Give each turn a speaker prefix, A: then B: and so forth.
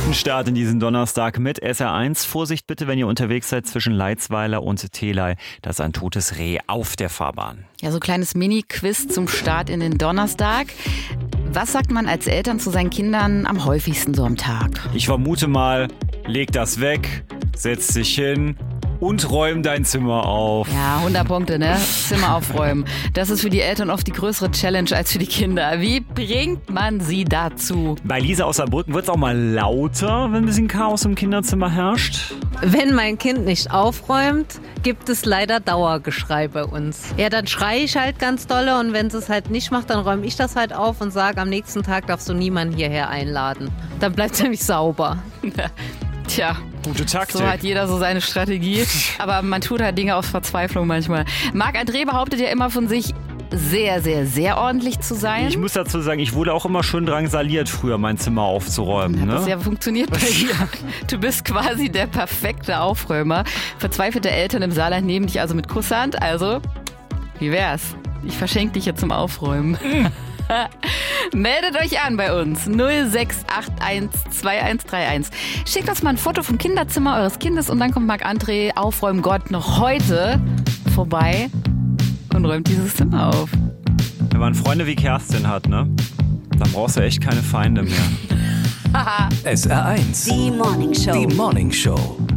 A: Guten Start in diesen Donnerstag mit SR1. Vorsicht bitte, wenn ihr unterwegs seid zwischen Leitzweiler und Theley. Da ist ein totes Reh auf der Fahrbahn.
B: Ja, so ein kleines Mini-Quiz zum Start in den Donnerstag. Was sagt man als Eltern zu seinen Kindern am häufigsten so am Tag?
A: Ich vermute mal, leg das weg, setz dich hin und räum dein Zimmer auf.
B: Ja, 100 Punkte, ne? Zimmer aufräumen. Das ist für die Eltern oft die größere Challenge als für die Kinder. Wie bringt man sie dazu?
A: Bei Lisa aus Saarbrücken wird es auch mal lauter, wenn ein bisschen Chaos im Kinderzimmer herrscht.
C: Wenn mein Kind nicht aufräumt, gibt es leider Dauergeschrei bei uns. Ja, dann schreie ich halt ganz dolle und wenn sie es halt nicht macht, dann räume ich das halt auf und sage, am nächsten Tag darfst du niemanden hierher einladen. Dann bleibt es nämlich sauber.
B: Tja,
A: gute Taktik.
B: So hat jeder so seine Strategie. Aber man tut halt Dinge aus Verzweiflung manchmal. Marc-André behauptet ja immer von sich, sehr, sehr, sehr ordentlich zu sein.
A: Ich muss dazu sagen, ich wurde auch immer schön drangsaliert, früher mein Zimmer aufzuräumen.
B: Das ja funktioniert bei dir. Du bist quasi der perfekte Aufräumer. Verzweifelte Eltern im Saarland nehmen dich also mit Kusshand. Also, wie wär's? Ich verschenke dich jetzt zum Aufräumen. Meldet euch an bei uns 06812131. Schickt uns mal ein Foto vom Kinderzimmer eures Kindes und dann kommt Marc-André Aufräumgott noch heute vorbei und räumt dieses Zimmer auf.
A: Wenn man Freunde wie Kerstin hat, ne? Dann brauchst du echt keine Feinde mehr.
D: SR1
E: Die Morning Show.
D: Die Morning Show.